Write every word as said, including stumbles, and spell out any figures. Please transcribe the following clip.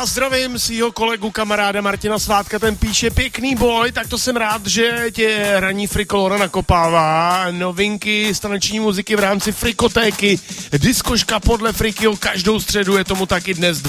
Já zdravím svýho kolegu, kamaráda Martina Svádka, ten píše pěkný boj, tak to jsem rád, že tě ranní Frikolora nakopává. Novinky z taneční muziky v rámci Frikotéky, diskoška podle Frikyho každou středu, je tomu taky dnes